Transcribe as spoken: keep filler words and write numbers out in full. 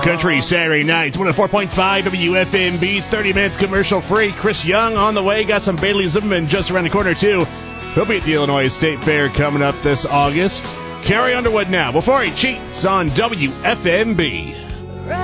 Country Saturday nights, one oh four point five W F M B, thirty minutes commercial free. Chris Young on the way, got some Bailey Zimmerman just around the corner too. He'll be at the Illinois State Fair coming up this August. Carrie Underwood now, before he cheats on W F M B.